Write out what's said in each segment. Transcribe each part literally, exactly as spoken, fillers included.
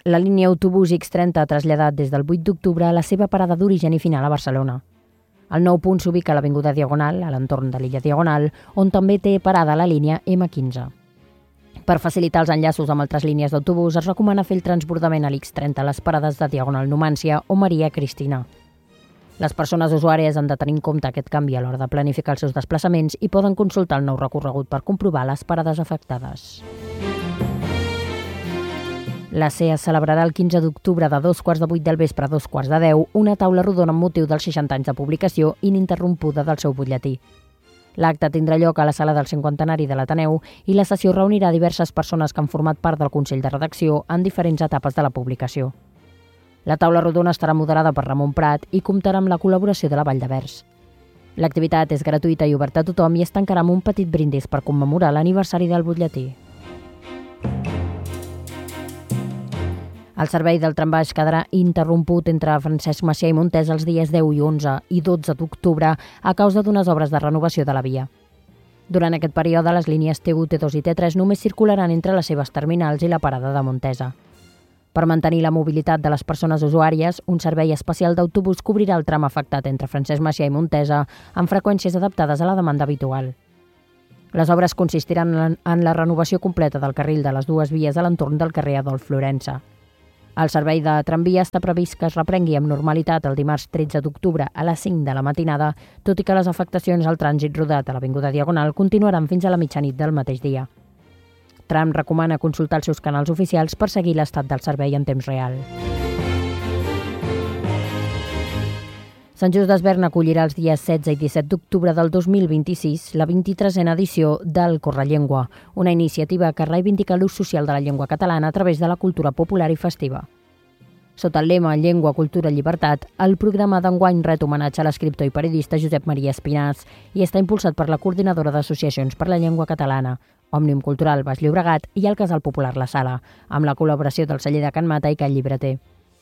La línia autobús X trenta ha traslladat des del vuit d'octubre a la seva parada d'origen i final a Barcelona. El nou punt s'ubica a l'Avinguda Diagonal, a l'entorn de l'illa Diagonal, on també té parada la línia ema quinze. Per facilitar els enllaços amb altres línies d'autobús, es recomana fer el transbordament a l'X trenta a les parades de Diagonal Numància o Maria Cristina. Les persones usuàries han de tenir en compte aquest canvi a l'hora de planificar els seus desplaçaments i poden consultar el nou recorregut per comprovar les parades afectades. La C E A celebrarà el quinze d'octubre de dos quarts de vuit del vespre a dos quarts de deu una taula rodona amb motiu dels seixanta anys de publicació ininterrompuda del seu butlletí. L'acte tindrà lloc a la sala del cinquantenari de l'Ateneu i la sessió reunirà diverses persones que han format part del Consell de Redacció en diferents etapes de la publicació. La taula rodona estarà moderada per Ramon Prat i comptarà amb la col·laboració de la Vall de Vers. L'activitat és gratuïta i oberta a tothom i es tancarà amb un petit brindis per commemorar l'aniversari del butlletí. El servei del trambaix quedarà interromput entre Francesc Macià i Montesa els dies deu i onze i dotze d'octubre a causa d'unes obres de renovació de la via. Durant aquest període, les línies T u, T dos i T tres només circularan entre les seves terminals i la parada de Montesa. Per mantenir la mobilitat de les persones usuàries, un servei especial d'autobús cobrirà el tram afectat entre Francesc Macià i Montesa amb freqüències adaptades a la demanda habitual. Les obres consistiran en la renovació completa del carril de les dues vies a l'entorn del carrer Adolf Florença. El servei de tramvia està previst que es reprengui amb normalitat el dimarts tretze d'octubre a les cinc de la matinada, tot i que les afectacions al trànsit rodat a l'Avinguda Diagonal continuaran fins a la mitjanit del mateix dia. Tram recomana consultar els seus canals oficials per seguir l'estat del servei en temps real. Sant Just Desvern acollirà els dies setze i disset d'octubre del dos mil vint-i-sis la vint-i-tresena edició del Correllengua, una iniciativa que reivindica l'ús social de la llengua catalana a través de la cultura popular i festiva. Sota el lema Llengua, Cultura, Llibertat, el programa d'enguany ret homenatge a l'escriptor i periodista Josep Maria Espinàs i està impulsat per la Coordinadora d'Associacions per la Llengua Catalana, Òmnium Cultural Baix Llobregat i el Casal Popular La Sala, amb la col·laboració del celler de Can Mata i Can Llibreter.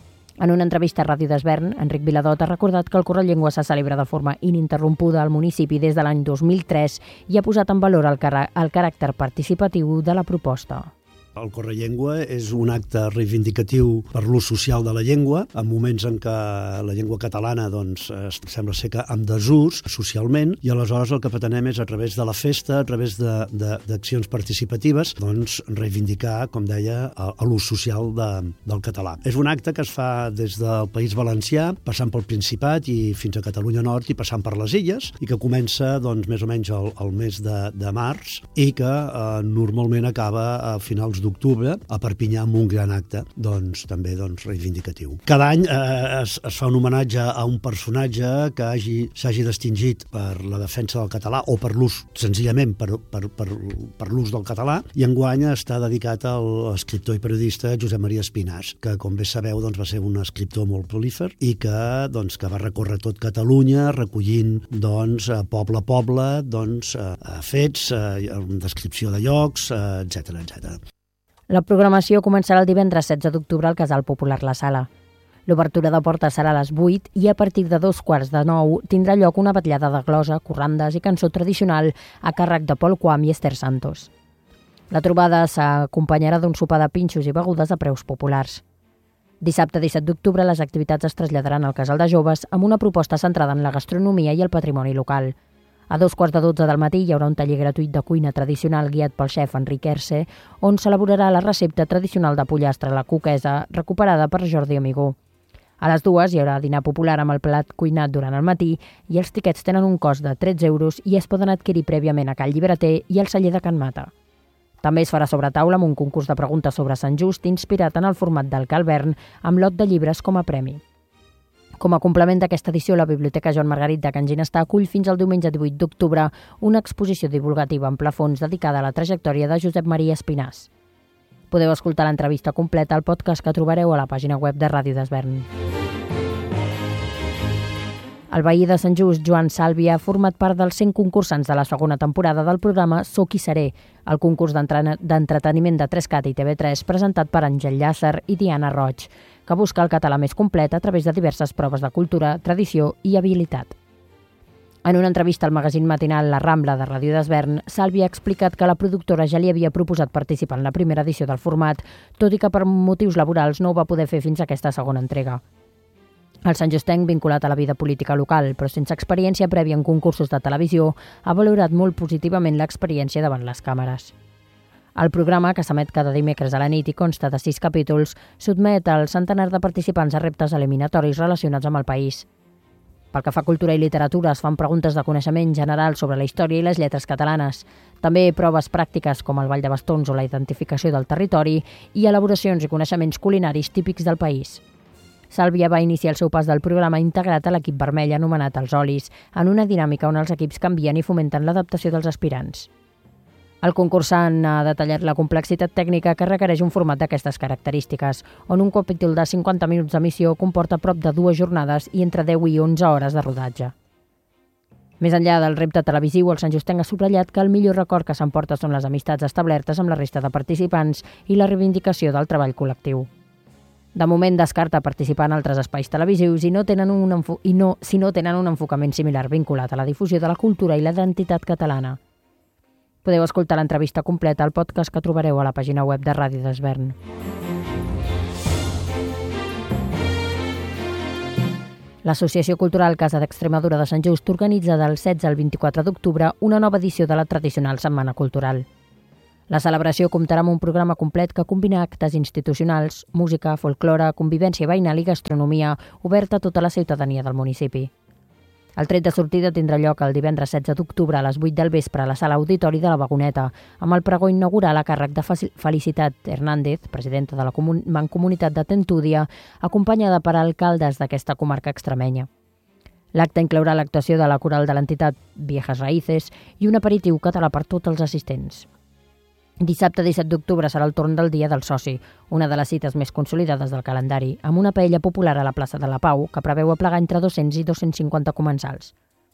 En una entrevista a Ràdio Desvern, Enric Viladot ha recordat que el Correllengua se celebra de forma ininterrompuda al municipi des de l'any dos mil tres i ha posat en valor el, car el caràcter participatiu de la proposta. El Correllengua és un acte reivindicatiu per l'ús social de la llengua, en moments en què la llengua catalana doncs, sembla ser que en desús socialment, i aleshores el que pretenem és a través de la festa, a través d'accions participatives, doncs, reivindicar, com deia, l'ús social de, del català. És un acte que es fa des del País Valencià, passant pel Principat i fins a Catalunya Nord i passant per les Illes, i que comença doncs, més o menys al, al mes de, de març i que eh, normalment acaba a finals d'octubre a Perpinyà amb un gran acte doncs, també doncs, reivindicatiu. Cada any eh, es, es fa un homenatge a un personatge que hagi, s'hagi distingit per la defensa del català o per l'ús, senzillament per, per, per, per l'ús del català, i enguany està dedicat a l'escriptor i periodista Josep Maria Espinàs, que com bé sabeu doncs, va ser un escriptor molt prolífer i que, doncs, que va recórrer tot Catalunya recollint doncs, poble a poble doncs, fets, descripció de llocs, etcètera etcètera. La programació començarà el divendres setze d'octubre al Casal Popular La Sala. L'obertura de portes serà a les vuit i a partir de dos quarts de nou tindrà lloc una vetllada de glosa, corrandes i cançó tradicional a càrrec de Pol Quam i Esther Santos. La trobada s'acompanyarà d'un sopar de pinxos i begudes a preus populars. Dissabte disset d'octubre les activitats es traslladaran al Casal de Joves amb una proposta centrada en la gastronomia i el patrimoni local. A dos quarts de dotze del matí hi haurà un taller gratuït de cuina tradicional guiat pel xef Enric Erce, on s'elaborarà la recepta tradicional de pollastre a la coquesa, recuperada per Jordi Amigó. A les dues hi haurà dinar popular amb el plat cuinat durant el matí i els tiquets tenen un cost de tretze euros i es poden adquirir prèviament a Can Llibreter i al celler de Can Mata. També es farà sobretaula amb un concurs de preguntes sobre Sant Just inspirat en el format del Calvern amb lot de llibres com a premi. Com a complement d'aquesta edició, la Biblioteca Joan Margarit de Can Ginestà acull fins al diumenge divuit d'octubre una exposició divulgativa en plafons dedicada a la trajectòria de Josep Maria Espinàs. Podeu escoltar l'entrevista completa al podcast que trobareu a la pàgina web de Ràdio Desvern. El veí de Sant Just, Joan Salvi, ha format part dels cent concursants de la segona temporada del programa Soc qui seré, el concurs d'entreteniment de tres cat i T V tres presentat per Àngel Llàcer i Diana Roig, que busca el català més complet a través de diverses proves de cultura, tradició i habilitat. En una entrevista al magazín matinal La Rambla de Ràdio d'Esvern, Salvi ha explicat que la productora ja li havia proposat participar en la primera edició del format, tot i que per motius laborals no ho va poder fer fins a aquesta segona entrega. El santjustenc, vinculat a la vida política local, però sense experiència prèvia en concursos de televisió, ha valorat molt positivament l'experiència davant les càmeres. El programa, que s'emet cada dimecres a la nit i consta de sis capítols, sotmet al centenar de participants a reptes eliminatoris relacionats amb el país. Pel que fa a cultura i literatura, es fan preguntes de coneixement general sobre la història i les lletres catalanes. També proves pràctiques com el ball de bastons o la identificació del territori i elaboracions i coneixements culinaris típics del país. Sàlvia va iniciar el seu pas del programa integrat a l'equip vermell anomenat Els Olis, en una dinàmica on els equips canvien i fomenten l'adaptació dels aspirants. El concursant ha detallat la complexitat tècnica que requereix un format d'aquestes característiques, on un capítol de cinquanta minuts d'emissió comporta prop de dues jornades i entre deu i onze hores de rodatge. Més enllà del repte televisiu, el santjustenc ha subratllat que el millor record que s'emporta són les amistats establertes amb la resta de participants i la reivindicació del treball col·lectiu. De moment descarta participar en altres espais televisius i no tenen un enfo- i no, si no tenen un enfocament similar vinculat a la difusió de la cultura i la identitat catalana. Podeu escoltar l'entrevista completa al podcast que trobareu a la pàgina web de Ràdio d'Esvern. L'Associació Cultural Casa d'Extremadura de Sant Just organitza del setze al vint-i-quatre d'octubre una nova edició de la tradicional Setmana Cultural. La celebració comptarà amb un programa complet que combina actes institucionals, música, folklore, convivència veïnal i gastronomia, oberta a tota la ciutadania del municipi. El tret de sortida tindrà lloc el divendres setze d'octubre a les vuit del vespre a la sala auditori de la Vagoneta, amb el pregó inaugural a càrrec de Felicitat Hernández, presidenta de la Mancomunitat de Tentúdia, acompanyada per alcaldes d'aquesta comarca extremenya. L'acte inclourà l'actuació de la coral de l'entitat Viejas Raíces i un aperitiu català per tots els assistents. Dissabte disset d'octubre serà el torn del Dia del Soci, una de les cites més consolidades del calendari, amb una paella popular a la plaça de la Pau que preveu aplegar entre dos-cents i dos-cents cinquanta comensals.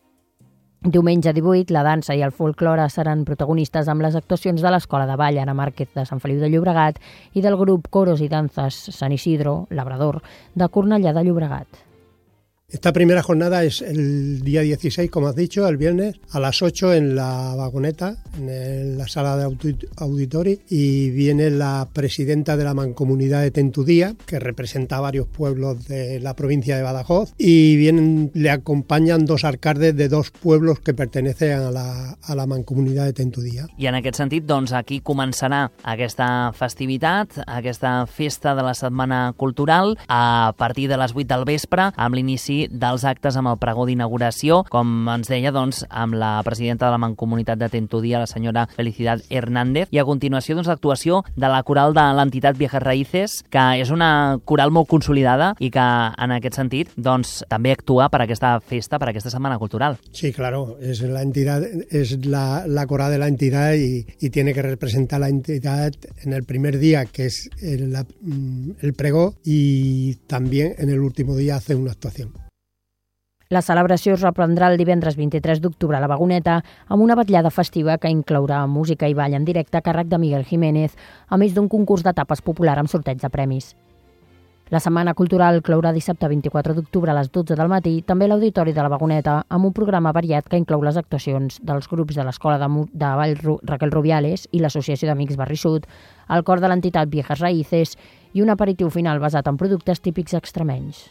Diumenge divuit, la dansa i el folklore seran protagonistes amb les actuacions de l'Escola de Ball Ana Márquez de Sant Feliu de Llobregat i del grup Coros y Danzas San Isidro, Labrador, de Cornellà de Llobregat. Esta primera jornada es el día dieciséis, como has dicho, el viernes, a las ocho en la Vagoneta, en la sala de auditorio, y viene la presidenta de la Mancomunidad de Tentudía, que representa a varios pueblos de la provincia de Badajoz, y vienen, le acompañan dos alcaldes de dos pueblos que pertenecen a la, a la Mancomunidad de Tentudía. I en aquest sentit, doncs, aquí començarà aquesta festivitat, aquesta festa de la Setmana Cultural, a partir de les vuit del vespre, amb l'inici dels actes amb el pregó d'inauguració, com ens deia, doncs, amb la presidenta de la Mancomunitat de Tentudía, la senyora Felicitat Hernández, i a continuació, doncs, l'actuació de la coral de l'entitat Viejas Raíces, que és una coral molt consolidada i que, en aquest sentit, doncs, també actua per aquesta festa, per aquesta Setmana Cultural. Sí, claro, es la entidad, es la, la coral de la entidad y, y tiene que representar la entidad en el primer día, que es el, la, el pregó, y también en el último día hace una actuación. La celebració es reprendrà el divendres vint-i-tres d'octubre a la Vagoneta amb una vetllada festiva que inclourà música i ball en directe a càrrec de Miguel Jiménez, a més d'un concurs de tapes popular amb sorteig de premis. La Setmana Cultural clourà dissabte vint-i-quatre d'octubre a les dotze del matí, també a l'Auditori de la Vagoneta, amb un programa variat que inclou les actuacions dels grups de l'Escola de, de Ball Raquel Rubiales i l'Associació d'Amics Barri Sud, el cor de l'entitat Viejas Raíces i un aperitiu final basat en productes típics extremenys.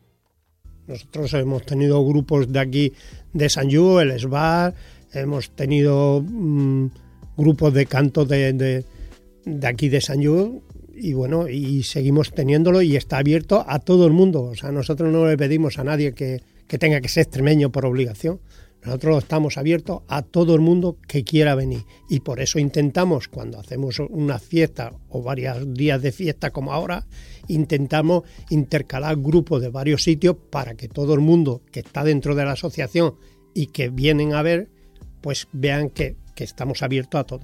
Nosotros hemos tenido grupos de aquí de Sant Just, el Esbar, hemos tenido mmm, grupos de canto de, de, de aquí de Sant Just y bueno, y seguimos teniéndolo y está abierto a todo el mundo. O sea, nosotros no le pedimos a nadie que, que tenga que ser extremeño por obligación. Nosotros estamos abiertos a todo el mundo que quiera venir y por eso intentamos, cuando hacemos una fiesta o varios días de fiesta como ahora, intentamos intercalar grupos de varios sitios para que todo el mundo que está dentro de la asociación y que vienen a ver, pues vean que, que estamos abiertos a todo.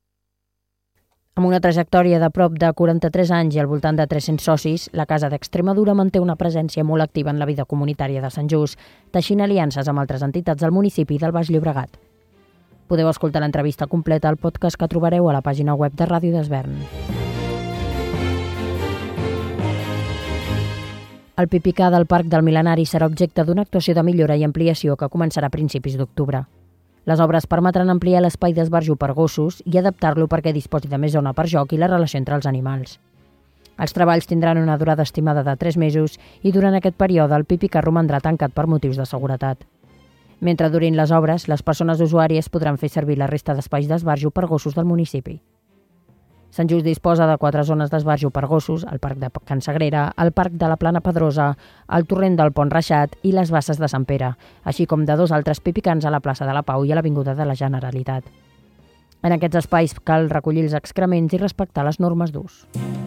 Amb una trajectòria de prop de quaranta-tres anys i al voltant de tres-cents socis, la Casa d'Extremadura manté una presència molt activa en la vida comunitària de Sant Just, teixint aliances amb altres entitats del municipi del Baix Llobregat. Podeu escoltar l'entrevista completa al podcast que trobareu a la pàgina web de Ràdio d'Esvern. El Pipicà del Parc del Mil·lenari serà objecte d'una actuació de millora i ampliació que començarà a principis d'octubre. Les obres permetran ampliar l'espai d'esbarjo per gossos i adaptar-lo perquè disposi de més zona per joc i la relació entre els animals. Els treballs tindran una durada estimada de tres mesos i durant aquest període el Pipicà romandrà tancat per motius de seguretat. Mentre durin les obres, les persones usuàries podran fer servir la resta d'espais d'esbarjo per gossos del municipi. Sant Just disposa de quatre zones d'esbarjo per gossos, el Parc de Can Sagrera, el Parc de la Plana Pedrosa, el Torrent del Pont Reixat i les Basses de Sant Pere, així com de dos altres pipicans a la plaça de la Pau i a l'Avinguda de la Generalitat. En aquests espais cal recollir els excrements i respectar les normes d'ús.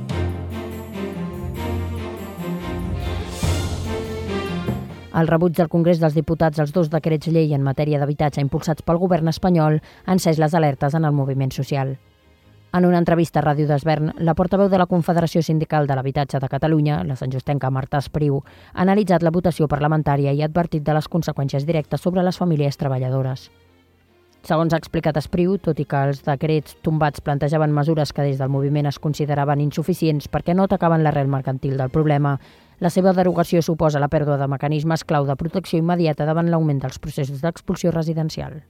El rebuig del Congrés dels Diputats als dos decrets llei en matèria d'habitatge impulsats pel govern espanyol ha encès les alertes en el moviment social. En una entrevista a Ràdio d'Esvern, la portaveu de la Confederació Sindical de l'Habitatge de Catalunya, la santjustenca Marta Espriu, ha analitzat la votació parlamentària i ha advertit de les conseqüències directes sobre les famílies treballadores. Segons ha explicat Espriu, tot i que els decrets tombats plantejaven mesures que des del moviment es consideraven insuficients perquè no atacaven l'arrel mercantil del problema, la seva derogació suposa la pèrdua de mecanismes clau de protecció immediata davant l'augment dels processos d'expulsió residencial.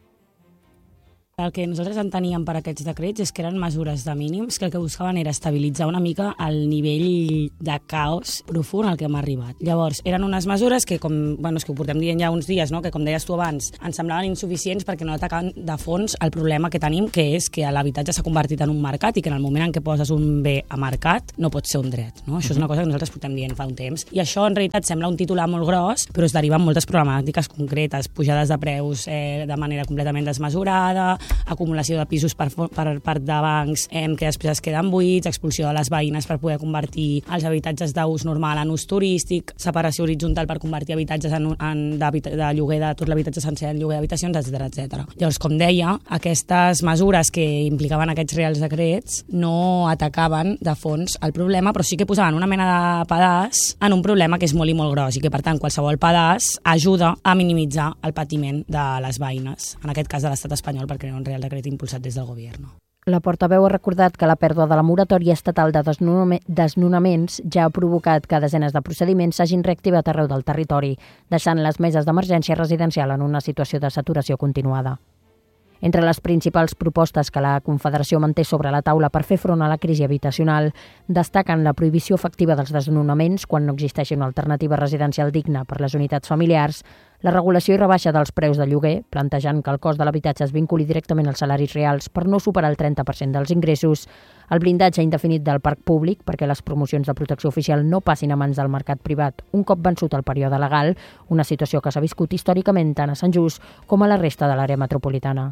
El que nosaltres enteníem per aquests decrets és que eren mesures de mínims que el que buscaven era estabilitzar una mica el nivell de caos profund al que hem arribat. Llavors, eren unes mesures que, com, bueno, és que ho portem dient ja uns dies, no? Que com deies tu abans, ens semblaven insuficients perquè no atacaven de fons el problema que tenim, que és que l'habitatge s'ha convertit en un mercat i que en el moment en què poses un bé a mercat no pot ser un dret. No? Això és una cosa que nosaltres portem dient fa un temps. I això en realitat sembla un titular molt gros, però es deriva en moltes problemàtiques concretes, pujades de preus eh, de manera completament desmesurada, acumulació de pisos per, per part de bancs eh, que després es queden buits, expulsió de les veïnes per poder convertir els habitatges d'ús normal en ús turístic, separació horitzontal per convertir habitatges en, en, de, de lloguer de tot l'habitatge sencer en lloguer d'habitacions, etcètera etcètera. Llavors, com deia, aquestes mesures que implicaven aquests reals decrets no atacaven de fons el problema, però sí que posaven una mena de pedaç en un problema que és molt i molt gros i que, per tant, qualsevol pedaç ajuda a minimitzar el patiment de les veïnes, en aquest cas de l'estat espanyol, perquè era un real decret impulsat des del govern. La portaveu ha recordat que la pèrdua de la moratòria estatal de desnonaments ja ha provocat que desenes de procediments s'hagin reactivat arreu del territori, deixant les meses d'emergència residencial en una situació de saturació continuada. Entre les principals propostes que la Confederació manté sobre la taula per fer front a la crisi habitacional destaquen la prohibició efectiva dels desnonaments quan no existeixi una alternativa residencial digna per les unitats familiars, la regulació i rebaixa dels preus de lloguer, plantejant que el cost de l'habitatge es vinculi directament als salaris reals per no superar el trenta per cent dels ingressos, el blindatge indefinit del parc públic perquè les promocions de protecció oficial no passin a mans del mercat privat un cop vençut el període legal, una situació que s'ha viscut històricament tant a Sant Just com a la resta de l'àrea metropolitana.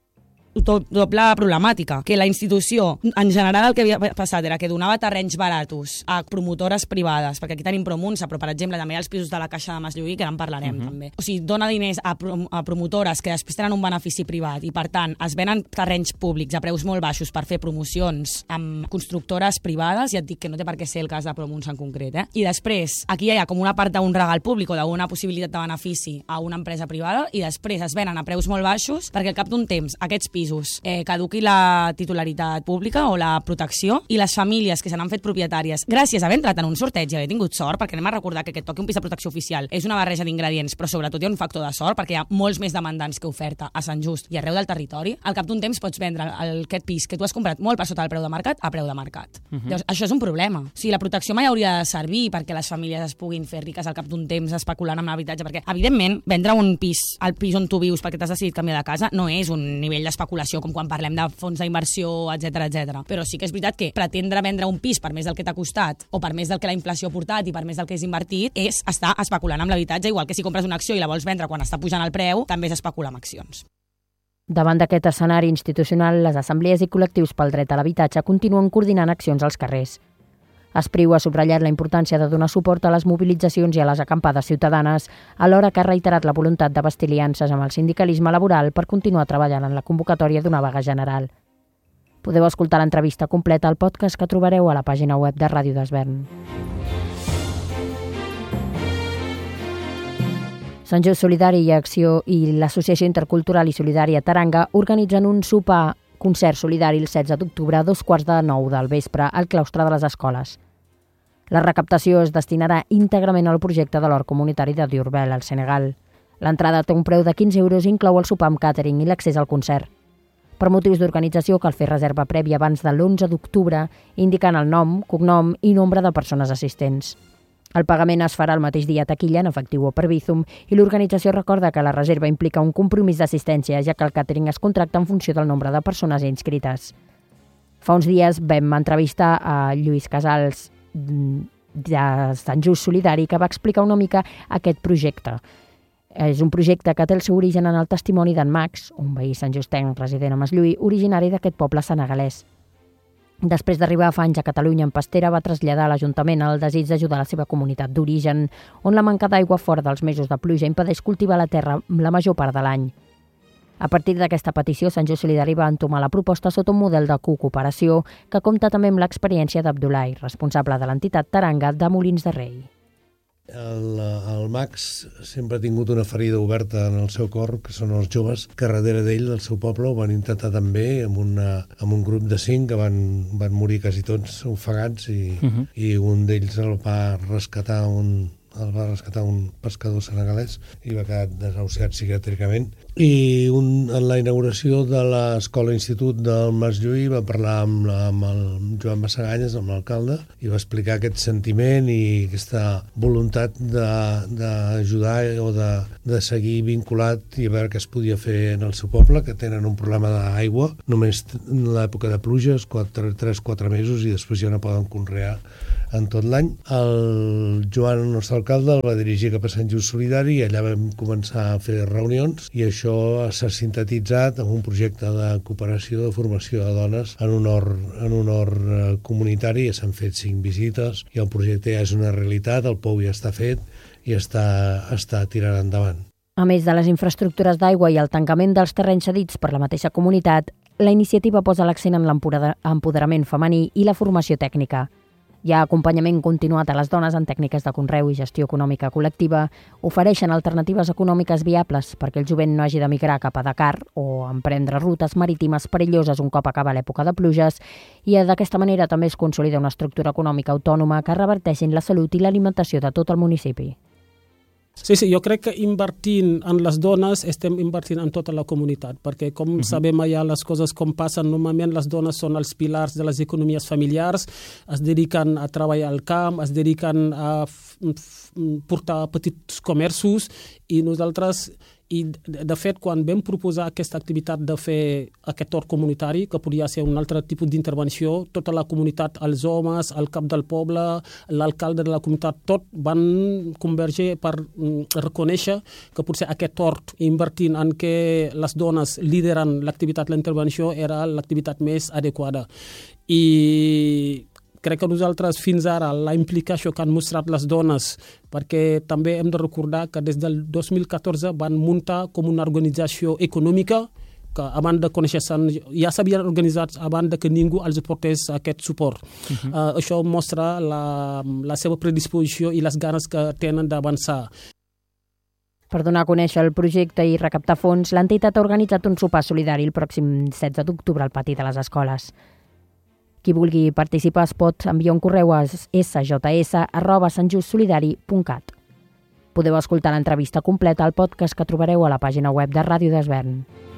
Doble problemàtica, que la institució, en general el que havia passat era que donava terrenys baratos a promotores privades, perquè aquí tenim Promunsa, però per exemple també els pisos de la Caixa de Maslleuí, que ara en parlarem uh-huh. també. O sigui, dona diners a, prom a promotores que després tenen un benefici privat i per tant es venen terrenys públics a preus molt baixos per fer promocions amb constructores privades, i et dic que no té per què ser el cas de Promunsa en concret, eh? I després, aquí hi ha com una part d'un regal públic o d'una possibilitat de benefici a una empresa privada i després es venen a preus molt baixos perquè al cap d'un temps aquests pisos Eh, caduqui la titularitat pública o la protecció i les famílies que se n'han fet propietàries gràcies a haver entrat en un sorteig i haver tingut sort, perquè anem a recordar que aquest toqui un pis de protecció oficial és una barreja d'ingredients, però sobretot hi ha un factor de sort perquè hi ha molts més demandants que oferta a Sant Just i arreu del territori. Al cap d'un temps pots vendre el, aquest pis que tu has comprat molt per sota del preu de mercat a preu de mercat. Uh -huh. Llavors, això és un problema. O sigui, la protecció mai hauria de servir perquè les famílies es puguin fer riques al cap d'un temps especulant amb l'habitatge, perquè evidentment vendre un pis al pis on tu vius perquè t'has decidit canviar de casa no és un nivell d'especulació com quan parlem de fons d'inversió, etcètera etcètera. Però sí que és veritat que pretendre vendre un pis per més del que t'ha costat o per més del que la inflació ha portat i per més del que és invertit és estar especulant amb l'habitatge, igual que si compres una acció i la vols vendre quan està pujant el preu, també és especular amb accions. Davant d'aquest escenari institucional, les assemblees i col·lectius pel dret a l'habitatge continuen coordinant accions als carrers. Espriu ha subratllat la importància de donar suport a les mobilitzacions i a les acampades ciutadanes, alhora que ha reiterat la voluntat de bastir aliances amb el sindicalisme laboral per continuar treballant en la convocatòria d'una vaga general. Podeu escoltar l'entrevista completa al podcast que trobareu a la pàgina web de Ràdio d'Esvern. Sant Just Solidari i Acció i l'Associació Intercultural i Solidària Taranga organitzen un sopar concert solidari el setze d'octubre a dos quarts de nou del vespre al claustre de les escoles. La recaptació es destinarà íntegrament al projecte de l'hort comunitari de Diourbel, al Senegal. L'entrada té un preu de quinze euros i inclou el sopar amb càtering i l'accés al concert. Per motius d'organització cal fer reserva prèvia abans de l'onze d'octubre, indicant el nom, cognom i nombre de persones assistents. El pagament es farà el mateix dia a taquilla, en efectiu o per Bizum, i l'organització recorda que la reserva implica un compromís d'assistència, ja que el càtering es contracta en funció del nombre de persones inscrites. Fa uns dies vam entrevistar a Lluís Casals de Sant Just Solidari, que va explicar una mica aquest projecte. És un projecte que té el seu origen en el testimoni d'en Max, un veí santjustenc resident a Masllui, originari d'aquest poble senegalès. Després d'arribar fa anys a Catalunya en pastera, va traslladar a l'Ajuntament el desig d'ajudar la seva comunitat d'origen, on la manca d'aigua fora dels mesos de pluja impedeix cultivar la terra la major part de l'any. A partir d'aquesta petició, Sant Just Solidari va entomar la proposta sota un model de cooperació que compta també amb l'experiència d'Abdulai, responsable de l'entitat Taranga de Molins de Rei. El, el Max sempre ha tingut una ferida oberta en el seu cor, que són els joves que darrere d'ell, del seu poble, ho van intentar també amb, una, amb un grup de cinc que van, van morir quasi tots ofegats i, uh-huh. i un d'ells el va rescatar un el va rescatar un pescador senegalès i va quedar desahuciat psiquiàtricament. I un, en la inauguració de l'escola-institut del Masllui va parlar amb, la, amb el Joan Massaganyes, amb l'alcalde, i va explicar aquest sentiment i aquesta voluntat d'ajudar o de, de seguir vinculat i a veure què es podia fer en el seu poble, que tenen un problema d'aigua, només en l'època de pluges, tres quatre mesos, i després ja no poden conrear en tot l'any. El Joan, el nostre alcalde, el va dirigir cap a Sant Just Solidari i allà vam començar a fer reunions i això s'ha sintetitzat en un projecte de cooperació, de formació de dones en un hort, en un hort comunitari. Ja s'han fet cinc visites i el projecte ja és una realitat, el pou ja està fet i està, està tirant endavant. A més de les infraestructures d'aigua i el tancament dels terrenys cedits per la mateixa comunitat, la iniciativa posa l'accent en l'empoderament femení i la formació tècnica. Hi ha acompanyament continuat a les dones en tècniques de conreu i gestió econòmica col·lectiva, ofereixen alternatives econòmiques viables perquè el jovent no hagi de migrar cap a Dakar o emprendre rutes marítimes perilloses un cop acaba l'època de pluges, i d'aquesta manera també es consolida una estructura econòmica autònoma que reverteixi en la salut i l'alimentació de tot el municipi. Sí, sí, jo crec que invertint en les dones estem invertint en tota la comunitat, perquè com uh-huh. sabem ja les coses com passen, normalment les dones són els pilars de les economies familiars, es dediquen a treballar al camp, es dediquen a portar petits comerços i nosaltres, i de fet quan vam proposar aquesta activitat de fer aquest hort comunitari, que podria ser un altre tipus d'intervenció, tota la comunitat, els homes, el cap del poble, l'alcalde de la comunitat, tot van convergir per reconèixer que potser aquest hort, invertint en què les dones lideren l'activitat, la intervenció, era l'activitat més adequada. I crec que nosaltres fins ara la implicació que han mostrat les dones, perquè també hem de recordar que des del dos mil catorze van muntar com una organització econòmica que abans de conèixer-se ja s'havien organitzat abans de que ningú els portés aquest suport. Uh-huh. Uh, això mostra la, la seva predisposició i les ganes que tenen d'avançar. Per donar a conèixer el projecte i recaptar fons, l'entitat ha organitzat un sopar solidari el pròxim setze d'octubre al pati de les escoles. Qui vulgui participar es pot enviar un correu a s j s arroba sant just solidari punt cat. Podeu escoltar l'entrevista completa al podcast que trobareu a la pàgina web de Ràdio d'Esvern.